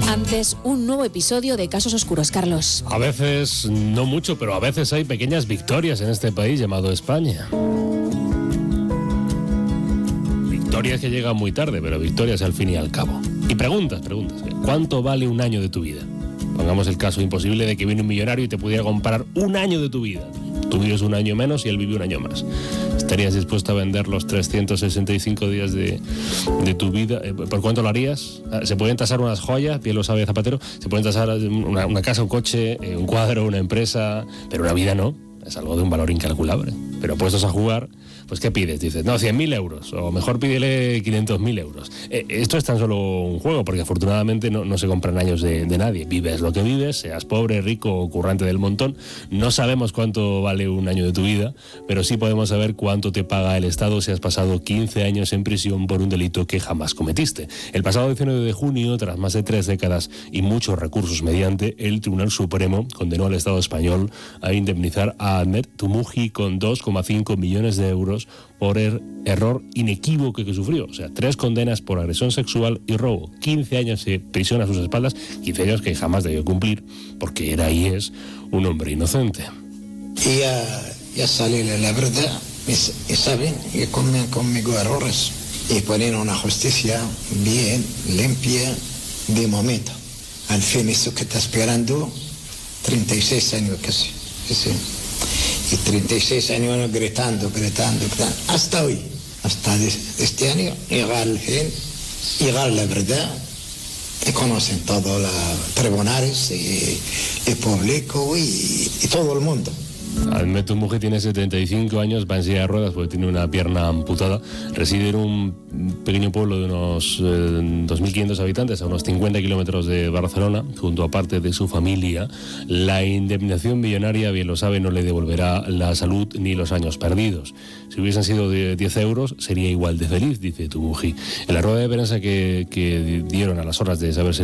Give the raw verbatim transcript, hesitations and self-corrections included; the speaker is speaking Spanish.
Antes, un nuevo episodio de Casos Oscuros, Carlos. A veces, no mucho, pero a veces hay pequeñas victorias en este país llamado España. Victorias que llegan muy tarde, pero victorias al fin y al cabo. Y preguntas, preguntas. ¿Cuánto vale un año de tu vida? Pongamos el caso imposible de que viene un millonario y te pudiera comprar un año de tu vida. Tú vives un año menos y él vive un año más. ¿Estarías dispuesto a vender los trescientos sesenta y cinco días de, de tu vida? ¿Por cuánto lo harías? ¿Se pueden tasar unas joyas? Bien lo sabe Zapatero. ¿Se pueden tasar una, una casa, un coche, un cuadro, una empresa? Pero una vida no. Es algo de un valor incalculable. Pero puestos a jugar, pues ¿qué pides? Dices, no, cien mil euros, o mejor pídele quinientos mil euros. Eh, esto es tan solo un juego, porque afortunadamente no, no se compran años de, de nadie. Vives lo que vives, seas pobre, rico o currante del montón. No sabemos cuánto vale un año de tu vida, pero sí podemos saber cuánto te paga el Estado si has pasado quince años en prisión por un delito que jamás cometiste. El pasado diecinueve de junio, tras más de tres décadas y muchos recursos mediante, el Tribunal Supremo condenó al Estado español a indemnizar a Ahmed Toumoujhi con dos coma cinco millones de euros por el error inequívoco que sufrió. O sea, tres condenas por agresión sexual y robo, quince años de prisión a sus espaldas, quince años que jamás debió cumplir, porque era y es un hombre inocente. Y ya, ya sale la verdad, y, y saben que comen conmigo errores, y ponen una justicia bien, limpia, de momento. Al fin, eso que está esperando, treinta y seis años casi, sí. Y treinta y seis años gritando, gritando, gritando, hasta hoy, hasta este año, llega al fin, llega la verdad, y conocen todos los tribunales, y el público, y, y todo el mundo. Ahmed Toumoujhi tiene setenta y cinco años, va en silla de ruedas porque tiene una pierna amputada, reside en un pequeño pueblo de unos eh, dos mil quinientos habitantes, a unos cincuenta kilómetros de Barcelona, junto a parte de su familia. La indemnización millonaria, bien lo sabe, no le devolverá la salud ni los años perdidos. Si hubiesen sido de diez euros, sería igual de feliz, dice Toumoujhi. En la rueda de prensa que, que dieron a las horas de saberse